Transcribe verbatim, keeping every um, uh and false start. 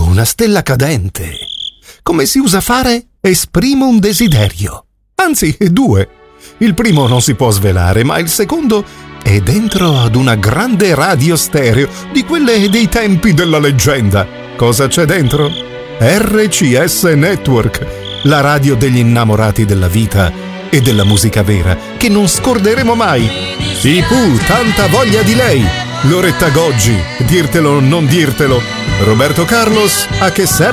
una stella cadente. Come si usa fare? Esprimo un desiderio. Anzi, due. Il primo non si può svelare, ma il secondo è dentro ad una grande radio stereo, di quelle dei tempi della leggenda. Cosa c'è dentro? R C S Network, la radio degli innamorati della vita e della musica vera, che non scorderemo mai. I Pooh, tanta voglia di lei. Loretta Goggi, dirtelo o non dirtelo. Roberto Carlos, a che serve?